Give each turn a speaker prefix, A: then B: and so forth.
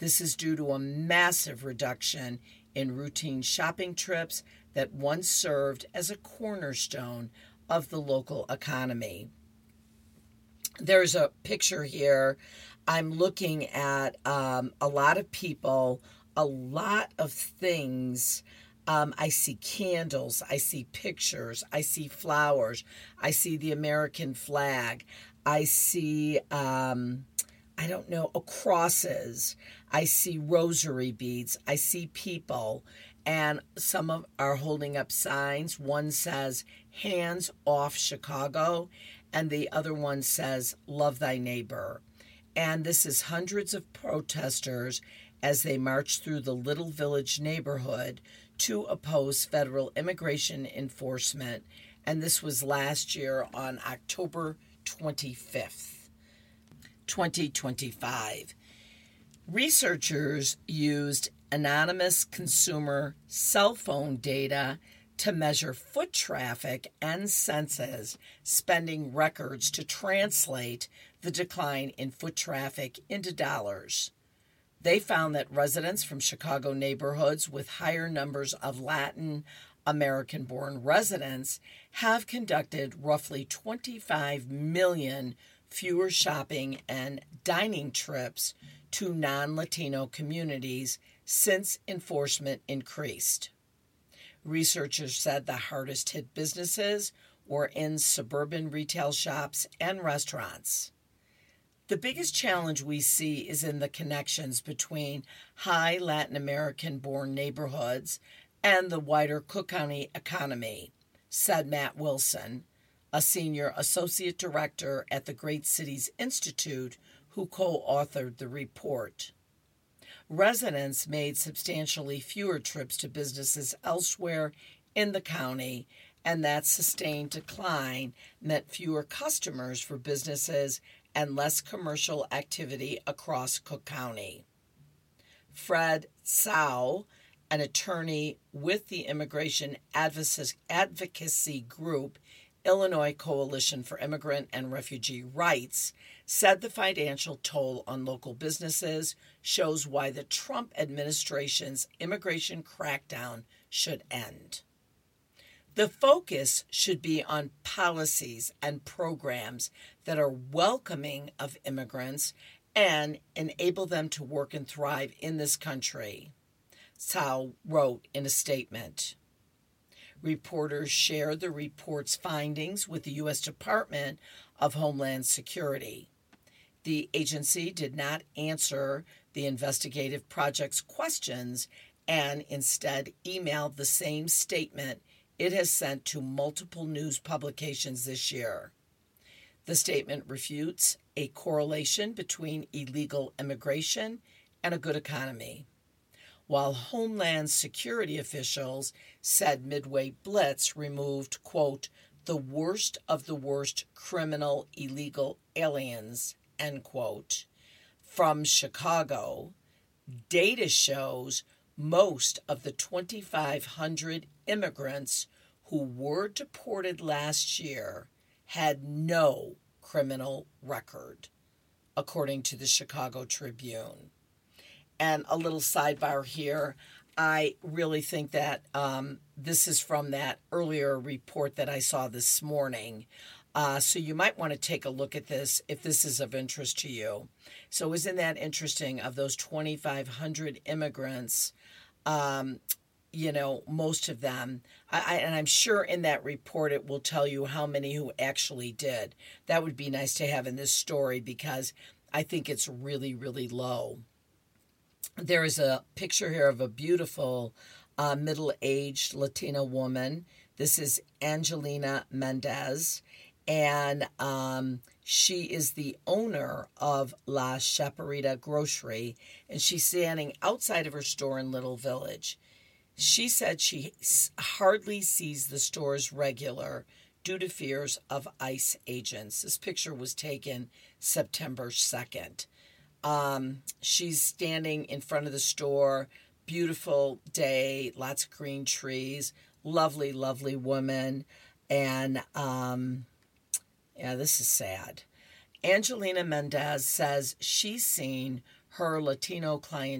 A: This is due to a massive reduction in routine shopping trips that once served as a cornerstone of the local economy. There's a picture here. I'm looking at a lot of people, a lot of things. I see candles, I see pictures, I see flowers, I see the American flag, I see, crosses, I see rosary beads, I see people, and some are holding up signs. One says, "Hands off Chicago," and the other one says, "Love thy neighbor." And this is hundreds of protesters as they march through the Little Village neighborhood to oppose federal immigration enforcement. And this was last year on October 25th, 2025. Researchers used anonymous consumer cell phone data to measure foot traffic and census spending records to translate the decline in foot traffic into dollars. They found that residents from Chicago neighborhoods with higher numbers of Latin American-born residents have conducted roughly 25 million fewer shopping and dining trips to non-Latino communities since enforcement increased. Researchers said the hardest hit businesses were in suburban retail shops and restaurants. The biggest challenge we see is in the connections between high Latin American-born neighborhoods and the wider Cook County economy, said Matt Wilson, a senior associate director at the Great Cities Institute who co-authored the report. Residents made substantially fewer trips to businesses elsewhere in the county, and that sustained decline meant fewer customers for businesses and less commercial activity across Cook County. Fred Tsao, an attorney with the immigration advocacy group Illinois Coalition for Immigrant and Refugee Rights, said the financial toll on local businesses shows why the Trump administration's immigration crackdown should end. The focus should be on policies and programs that are welcoming of immigrants and enable them to work and thrive in this country, Tsao wrote in a statement. Reporters shared the report's findings with the U.S. Department of Homeland Security. The agency did not answer the investigative project's questions and instead emailed the same statement it has sent to multiple news publications this year. The statement refutes a correlation between illegal immigration and a good economy. While Homeland Security officials said Midway Blitz removed, quote, the worst of the worst criminal illegal aliens, end quote, from Chicago, data shows most of the 2,500 immigrants who were deported last year had no criminal record, according to the Chicago Tribune. And a little sidebar here, I really think that this is from that earlier report that I saw this morning. So you might want to take a look at this if this is of interest to you. So isn't that interesting? Of those 2,500 immigrants, most of them, and I'm sure in that report it will tell you how many who actually did. That would be nice to have in this story because I think it's really, really low. There is a picture here of a beautiful middle-aged Latina woman. This is Angelina Mendez, and she is the owner of La Chaparita Grocery, and she's standing outside of her store in Little Village. She said she hardly sees the stores regular due to fears of ICE agents. This picture was taken September 2nd. She's standing in front of the store, beautiful day, lots of green trees, lovely, lovely woman. And, this is sad. Angelina Mendez says she's seen her Latino clientele